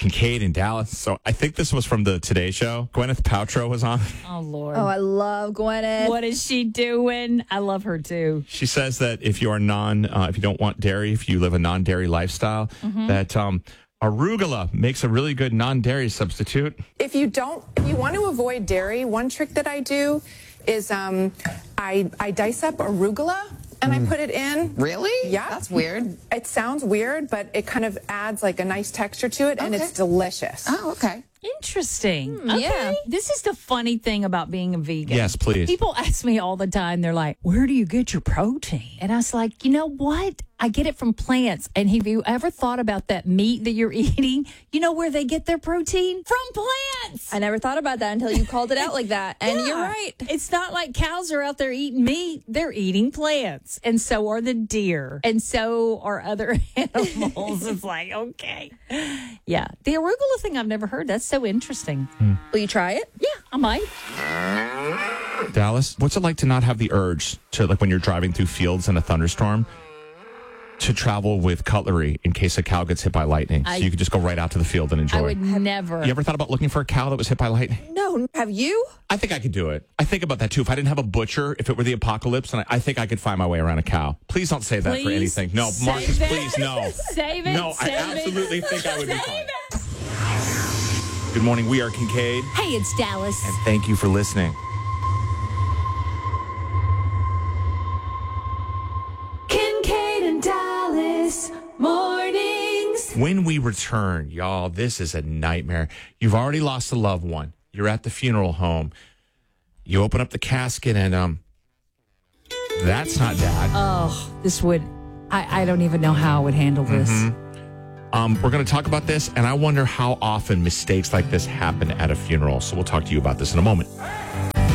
Kincaid in Dallas. So I think this was from the Today Show. Gwyneth Paltrow was on. Oh, Lord. Oh, I love Gwyneth. What is she doing? I love her, too. She says that if you are if you don't want dairy, if you live a non-dairy lifestyle, that arugula makes a really good non-dairy substitute. If you want to avoid dairy, one trick that I do is I dice up arugula and I put it in. Really? Yeah. That's weird. It sounds weird, but it kind of adds like a nice texture to it, and it's delicious. Oh, okay. Interesting. Okay. yeah. This is the funny thing about being a vegan. Yes, please. People ask me all the time, they're like, where do you get your protein? And I was like, you know what? I get it from plants. And have you ever thought about that meat that you're eating? You know where they get their protein? From plants. I never thought about that until you called it out like that. And Yeah. you're right. It's not like cows are out there eating meat. They're eating plants. And so are the deer. And so are other animals. It's like, okay. Yeah. The arugula thing I've never heard. That's so interesting. Will you try it? Yeah, I might. Dallas, what's it like to not have the urge to, like when you're driving through fields in a thunderstorm, to travel with cutlery in case a cow gets hit by lightning? So you could just go right out to the field and enjoy. I would never. You ever thought about looking for a cow that was hit by lightning? No. Have you? I think I could do it. I think about that too. If I didn't have a butcher, if it were the apocalypse, and I think I could find my way around a cow. Please don't say that for Please anything. No, save Marcus, it. please, no. Save it. No, I save absolutely it. think I would be Save fine. it. Good morning. We are Kincaid, Hey, it's Dallas. and thank you for listening. Kincaid and Dallas mornings. When we return, y'all, this is a nightmare. You've already lost a loved one. You're at the funeral home. You open up the casket and that's not Dad. Oh, this would. I don't even know how I would handle this. We're going to talk about this, and I wonder how often mistakes like this happen at a funeral. So we'll talk to you about this in a moment.